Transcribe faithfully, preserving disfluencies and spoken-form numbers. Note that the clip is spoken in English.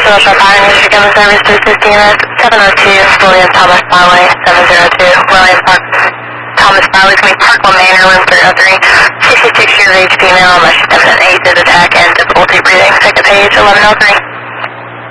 Social Fire News Government Service three fifteen at seven oh two William Thomas Byway, seven oh two William Park, Thomas Byway, going to be Parkland Manor, room three oh three, sixty-six year of age female, much evident age of attack and difficulty breathing. Second page, eleven oh three.